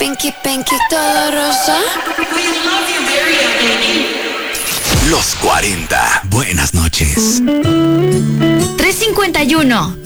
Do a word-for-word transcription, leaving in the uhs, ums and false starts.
Pinky, pinky, todo rosa. Los cuarenta. Buenas noches. tres cincuenta y uno.